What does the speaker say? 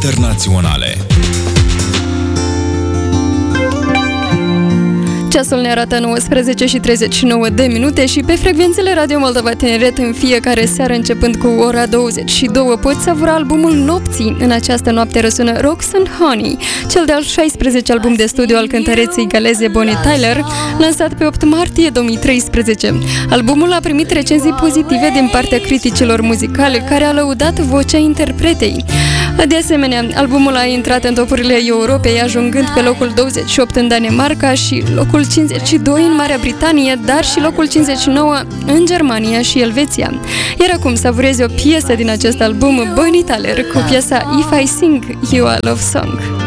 internaționale. Ceasul ne arată 19:39 și pe frecvențele Radio Moldova Tineret în fiecare seară începând cu ora 22 poți savura albumul Nopții. În această noapte răsună Rocks and Honey, cel de-al 16 album de studio al cântăreței galeze Bonnie Tyler, lansat pe 8 martie 2013. Albumul a primit recenzii pozitive din partea criticilor muzicale, care a lăudat vocea interpretei. De asemenea, albumul a intrat în topurile Europei, ajungând pe locul 28 în Danemarca și locul 52 în Marea Britanie, dar și locul 59 în Germania și Elveția. Iar acum savurezi o piesă din acest album, Bonnie Tyler, cu piesa If I Sing You a Love Song.